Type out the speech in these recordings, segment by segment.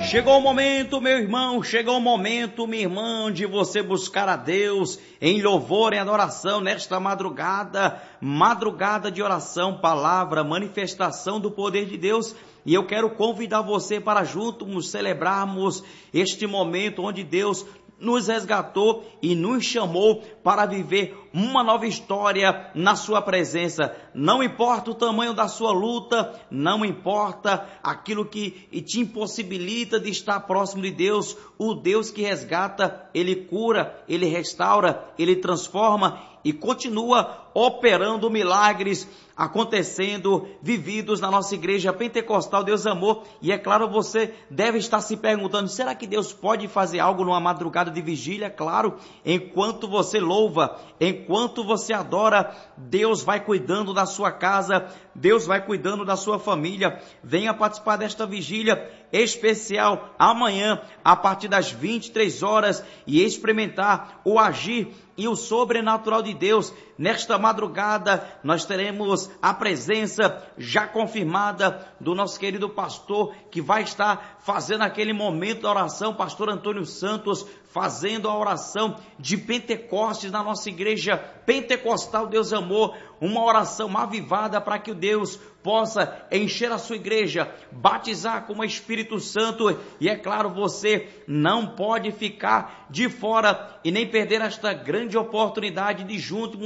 Chegou o momento, meu irmão, chegou o momento, minha irmã, de você buscar a Deus em louvor, em adoração, nesta madrugada, madrugada de oração, palavra, manifestação do poder de Deus. E eu quero convidar você para juntos celebrarmos este momento onde Deus nos resgatou e nos chamou para viver uma nova história na sua presença. Não importa o tamanho da sua luta, não importa aquilo que te impossibilita de estar próximo de Deus. O Deus que resgata, Ele cura, Ele restaura, Ele transforma e continua operando milagres, acontecendo, vividos na nossa igreja pentecostal Deus Amor. E é claro, você deve estar se perguntando, será que Deus pode fazer algo numa madrugada de vigília? Claro, enquanto você louva, enquanto você adora, Deus vai cuidando da sua casa, Deus vai cuidando da sua família. Venha participar desta vigília especial amanhã, a partir das 23 horas, e experimentar o agir e o sobrenatural de Deus. Nesta madrugada, nós teremos a presença já confirmada do nosso querido pastor, que vai estar fazendo aquele momento da oração, pastor Antônio Santos, fazendo a oração de Pentecostes na nossa igreja pentecostal Deus Amor, uma oração avivada para que o Deus possa encher a sua igreja, batizar com o Espírito Santo. E é claro, você não pode ficar de fora e nem perder esta grande oportunidade de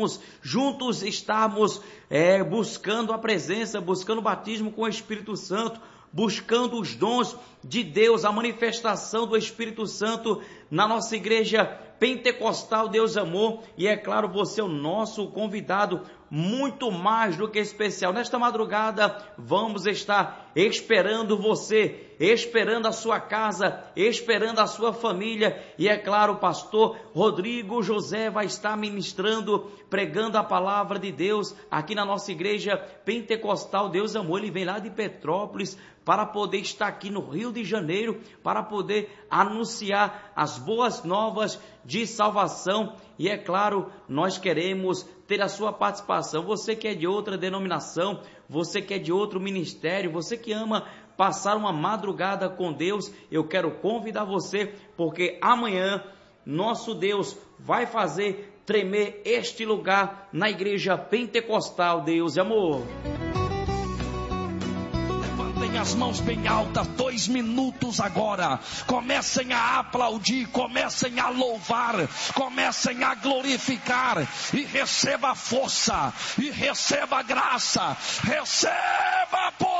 juntos estarmos buscando a presença, buscando o batismo com o Espírito Santo, buscando os dons de Deus, a manifestação do Espírito Santo na nossa igreja pentecostal Deus Amor. E é claro, você é o nosso convidado, muito mais do que especial. Nesta madrugada, vamos estar esperando você, esperando a sua casa, esperando a sua família. E é claro, o pastor Rodrigo José vai estar ministrando, pregando a palavra de Deus aqui na nossa igreja pentecostal Deus Amor. Ele vem lá de Petrópolis para poder estar aqui no Rio de Janeiro, para poder anunciar as boas novas de salvação. E é claro, nós queremos ter a sua participação. Você que é de outra denominação, você que é de outro ministério, você que ama passar uma madrugada com Deus, eu quero convidar você, porque amanhã nosso Deus vai fazer tremer este lugar na igreja pentecostal Deus e Amor. As mãos bem altas, 2 minutos agora. Comecem a aplaudir, comecem a louvar, comecem a glorificar, e receba a força, e receba a graça, receba a